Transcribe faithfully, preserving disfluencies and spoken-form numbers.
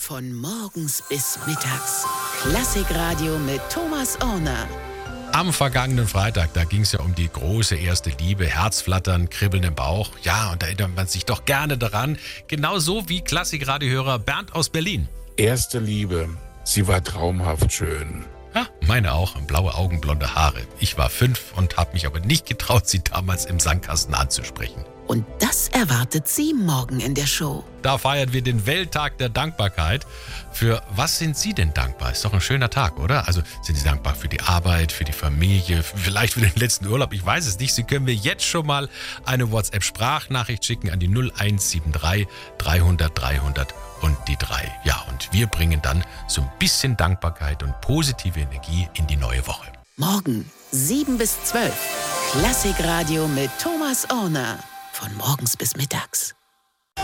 Von morgens bis mittags. Klassikradio mit Thomas Ohrner. Am vergangenen Freitag, da ging es ja um die große erste Liebe, Herzflattern, Kribbeln im Bauch. Ja, und da erinnert man sich doch gerne daran. Genauso wie Klassikradiohörer Bernd aus Berlin. Erste Liebe, sie war traumhaft schön. Ja, meine auch, blaue Augen, blonde Haare. Ich war fünf und habe mich aber nicht getraut, sie damals im Sandkasten anzusprechen. Und das erwartet Sie morgen in der Show. Da feiern wir den Welttag der Dankbarkeit. Für was sind Sie denn dankbar? Ist doch ein schöner Tag, oder? Also sind Sie dankbar für die Arbeit, für die Familie, vielleicht für den letzten Urlaub? Ich weiß es nicht. Sie können mir jetzt schon mal eine WhatsApp-Sprachnachricht schicken an die null eins sieben drei dreihundert dreihundert und die drei. Ja, und wir bringen dann so ein bisschen Dankbarkeit und positive Energie in die neue Woche. Morgen sieben bis zwölf. Klassikradio mit Thomas Ohrner. Von morgens bis mittags.